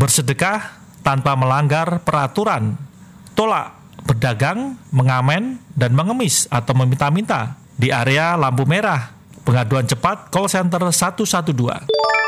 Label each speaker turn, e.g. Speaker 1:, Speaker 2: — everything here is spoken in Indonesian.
Speaker 1: bersedekah tanpa melanggar peraturan, tolak berdagang, mengamen, dan mengemis atau meminta-minta di area lampu merah. Pengaduan cepat call center 112.